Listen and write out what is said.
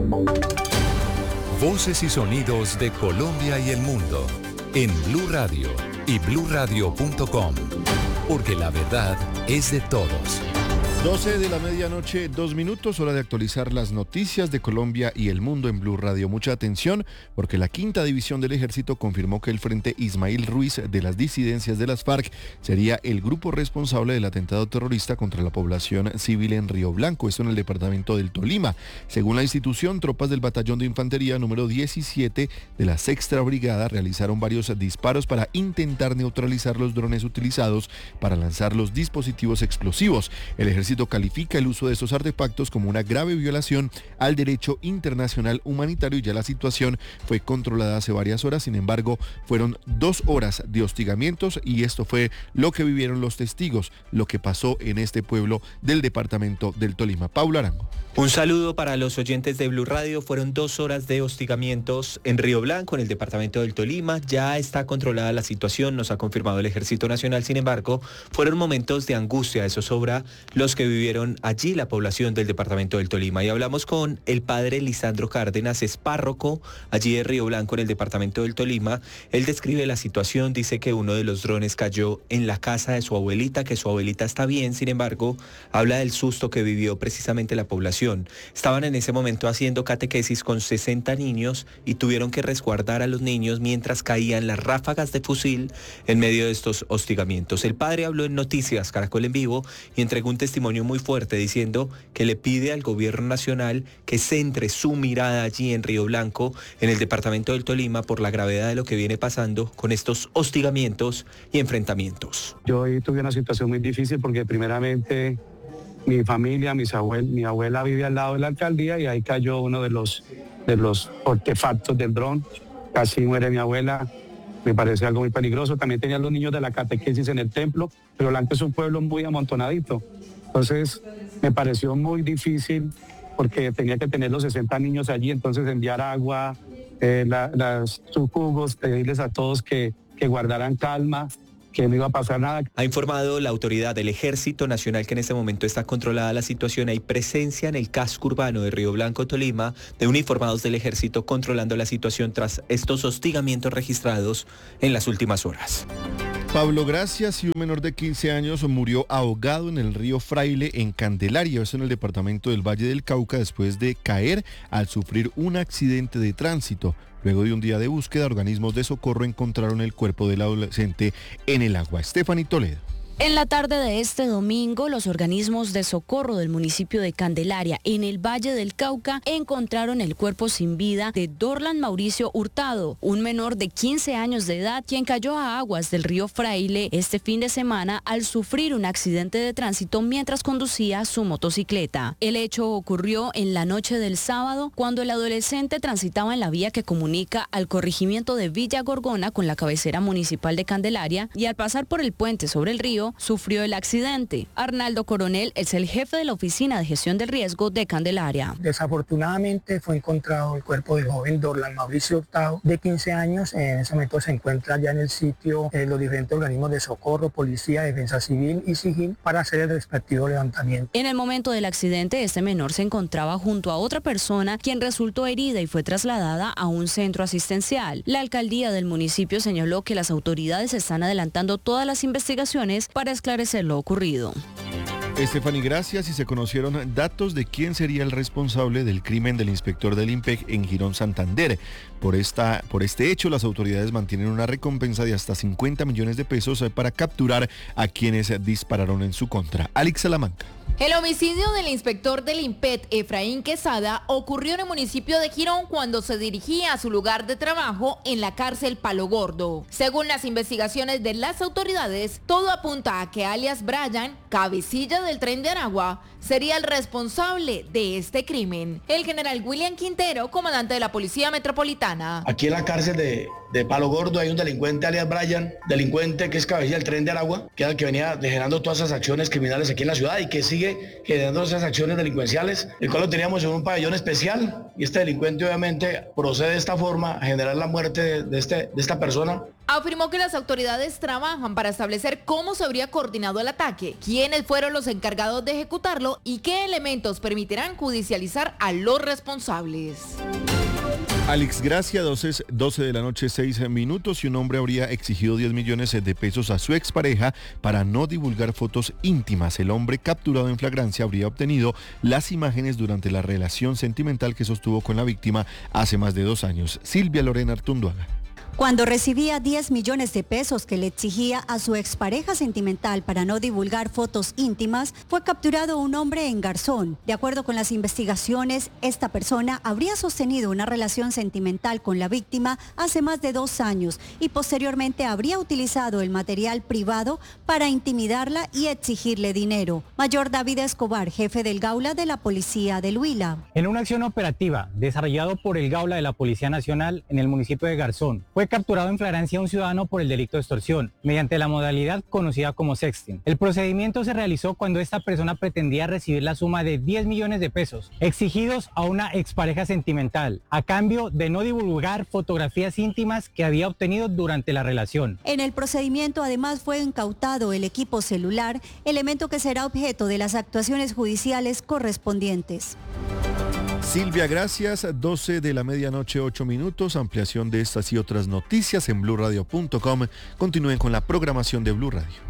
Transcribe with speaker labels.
Speaker 1: Voces y sonidos de Colombia y el mundo en Blue Radio y bluradio.com, porque la verdad es de todos.
Speaker 2: 12 de la medianoche, 2 minutos, hora de actualizar las noticias de Colombia y el mundo en Blue Radio. Mucha atención, porque la quinta división del ejército confirmó que el Frente Ismail Ruiz de las disidencias de las FARC sería el grupo responsable del atentado terrorista contra la población civil en Río Blanco, esto en el departamento del Tolima. Según la institución, tropas del batallón de infantería número 17 de la Sexta Brigada realizaron varios disparos para intentar neutralizar los drones utilizados para lanzar los dispositivos explosivos. El ejército califica el uso de estos artefactos como una grave violación al derecho internacional humanitario y ya la situación fue controlada hace varias horas. Sin embargo, fueron 2 horas de hostigamientos y esto fue lo que vivieron los testigos, lo que pasó en este pueblo del departamento del Tolima. Paula Arango.
Speaker 3: Un saludo para los oyentes de Blue Radio. Fueron 2 horas de hostigamientos en Río Blanco, en el departamento del Tolima. Ya está controlada la situación, nos ha confirmado el Ejército Nacional. Sin embargo, fueron momentos de angustia, eso sobra los que vivieron allí la población del departamento del Tolima. Y hablamos con el padre Lisandro Cárdenas, es párroco allí de Río Blanco, en el departamento del Tolima. Él describe la situación, dice que uno de los drones cayó en la casa de su abuelita, que su abuelita está bien. Sin embargo, habla del susto que vivió precisamente la población. Estaban en ese momento haciendo catequesis con 60 niños y tuvieron que resguardar a los niños mientras caían las ráfagas de fusil en medio de estos hostigamientos. El padre habló en Noticias Caracol en Vivo y entregó un testimonio muy fuerte diciendo que le pide al gobierno nacional que centre su mirada allí en Río Blanco, en el departamento del Tolima, por la gravedad de lo que viene pasando con estos hostigamientos y enfrentamientos.
Speaker 4: Yo hoy tuve una situación muy difícil porque primeramente mi familia, mi abuela vive al lado de la alcaldía y ahí cayó uno de los artefactos del dron. Casi muere mi abuela, me parece algo muy peligroso. También tenía los niños de la catequesis en el templo. Río Blanco es un pueblo muy amontonadito. Entonces me pareció muy difícil porque tenía que tener los 60 niños allí, entonces enviar agua, sus jugos, pedirles a todos que guardaran calma, que no iba a pasar nada.
Speaker 3: Ha informado la autoridad del Ejército Nacional que en este momento está controlada la situación. Hay presencia en el casco urbano de Río Blanco, Tolima, de uniformados del Ejército controlando la situación tras estos hostigamientos registrados en las últimas horas.
Speaker 2: Pablo, gracias. Y un menor de 15 años murió ahogado en el río Fraile en Candelaria, eso en el departamento del Valle del Cauca, después de caer al sufrir un accidente de tránsito. Luego de un día de búsqueda, organismos de socorro encontraron el cuerpo del adolescente en el agua. Stephanie Toledo.
Speaker 5: En la tarde de este domingo, los organismos de socorro del municipio de Candelaria, en el Valle del Cauca, encontraron el cuerpo sin vida de Dorlan Mauricio Hurtado, un menor de 15 años de edad, quien cayó a aguas del río Fraile este fin de semana al sufrir un accidente de tránsito mientras conducía su motocicleta. El hecho ocurrió en la noche del sábado, cuando el adolescente transitaba en la vía que comunica al corregimiento de Villa Gorgona con la cabecera municipal de Candelaria, y al pasar por el puente sobre el río, sufrió el accidente. Arnaldo Coronel es el jefe de la Oficina de Gestión del Riesgo de Candelaria.
Speaker 6: Desafortunadamente fue encontrado el cuerpo del joven Dorlan Mauricio Hurtado, de 15 años. En ese momento se encuentra ya en el sitio los diferentes organismos de socorro, policía, defensa civil y SIGIN para hacer el respectivo levantamiento.
Speaker 5: En el momento del accidente, este menor se encontraba junto a otra persona quien resultó herida y fue trasladada a un centro asistencial. La alcaldía del municipio señaló que las autoridades están adelantando todas las investigaciones para esclarecer lo ocurrido.
Speaker 2: Stephanie, gracias. Y se conocieron datos de quién sería el responsable del crimen del inspector del IMPEC en Girón, Santander. Por este hecho, las autoridades mantienen una recompensa de hasta 50 millones de pesos para capturar a quienes dispararon en su contra. Alex Salamanca.
Speaker 7: El homicidio del inspector del IMPET, Efraín Quesada, ocurrió en el municipio de Girón cuando se dirigía a su lugar de trabajo en la cárcel Palo Gordo. Según las investigaciones de las autoridades, todo apunta a que alias Brian, cabecilla del Tren de Aragua, sería el responsable de este crimen. El general William Quintero, comandante de la Policía Metropolitana.
Speaker 8: Aquí en la cárcel de de Palo Gordo hay un delincuente alias Brian, delincuente que es cabecilla del Tren de Aragua, que era el que venía generando todas esas acciones criminales aquí en la ciudad y que sigue generando esas acciones delincuenciales, el cual lo teníamos en un pabellón especial y este delincuente obviamente procede de esta forma a generar la muerte de esta persona.
Speaker 7: Afirmó que las autoridades trabajan para establecer cómo se habría coordinado el ataque, quiénes fueron los encargados de ejecutarlo y qué elementos permitirán judicializar a los responsables.
Speaker 2: Alex Gracia, 12 de la noche, 6 minutos, y un hombre habría exigido 10 millones de pesos a su expareja para no divulgar fotos íntimas. El hombre capturado en flagrancia habría obtenido las imágenes durante la relación sentimental que sostuvo con la víctima hace más de 2 años. Silvia Lorena Artunduaga.
Speaker 9: Cuando recibía 10 millones de pesos que le exigía a su expareja sentimental para no divulgar fotos íntimas, fue capturado un hombre en Garzón. De acuerdo con las investigaciones, esta persona habría sostenido una relación sentimental con la víctima hace más de 2 años y posteriormente habría utilizado el material privado para intimidarla y exigirle dinero. Mayor David Escobar, jefe del Gaula de la Policía del Huila.
Speaker 10: En una acción operativa desarrollado por el Gaula de la Policía Nacional en el municipio de Garzón, fue capturado en flagrancia un ciudadano por el delito de extorsión, mediante la modalidad conocida como sexting. El procedimiento se realizó cuando esta persona pretendía recibir la suma de 10 millones de pesos, exigidos a una expareja sentimental, a cambio de no divulgar fotografías íntimas que había obtenido durante la relación.
Speaker 9: En el procedimiento además fue incautado el equipo celular, elemento que será objeto de las actuaciones judiciales correspondientes.
Speaker 2: Silvia, gracias. 12 de la medianoche, 8 minutos. Ampliación de estas y otras noticias en blurradio.com. Continúen con la programación de Blue Radio.